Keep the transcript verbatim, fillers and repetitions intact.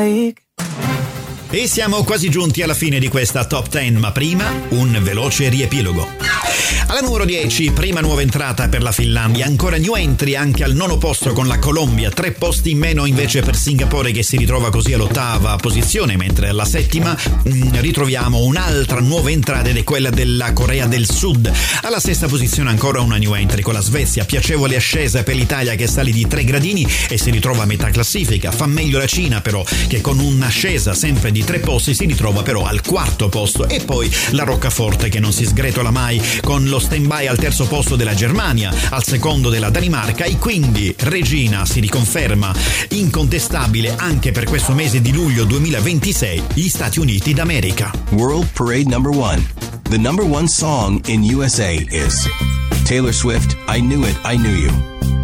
E siamo quasi giunti alla fine di questa top dieci, ma prima un veloce riepilogo. Alla numero dieci, prima nuova entrata per la Finlandia, ancora new entry anche al nono posto con la Colombia, tre posti in meno invece per Singapore che si ritrova così all'ottava posizione, mentre alla settima mh, ritroviamo un'altra nuova entrata ed è quella della Corea del Sud. Alla sesta posizione ancora una new entry con la Svezia, piacevole ascesa per l'Italia che sale di tre gradini e si ritrova a metà classifica. Fa meglio la Cina però, che con un'ascesa sempre di tre posti si ritrova però al quarto posto, e poi la Roccaforte che non si sgretola mai con lo stand-by al terzo posto della Germania, al secondo della Danimarca, e quindi Regina si riconferma incontestabile anche per questo mese di luglio duemilaventisei, gli Stati Uniti d'America. World Parade number one. The number one song in U S A is Taylor Swift, I Knew It, I Knew You.